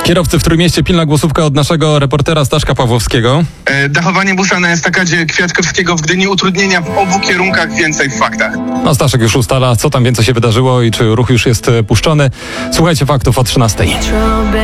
Kierowcy w Trójmieście, pilna głosówka od naszego reportera Staszka Pawłowskiego. Dachowanie Busza na estakadzie Kwiatkowskiego w Gdyni, utrudnienia w obu kierunkach, więcej w faktach. No Staszek już ustala, co tam więcej się wydarzyło i czy ruch już jest puszczony. Słuchajcie faktów o 13:00.